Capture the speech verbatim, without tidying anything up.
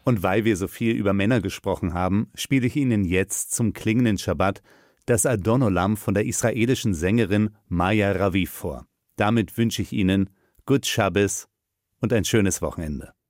Und weil wir so viel über Männer gesprochen haben, spiele ich Ihnen jetzt zum klingenden Schabbat das Adonolam von der israelischen Sängerin Maya Raviv vor. Damit wünsche ich Ihnen Gut Shabbos und ein schönes Wochenende.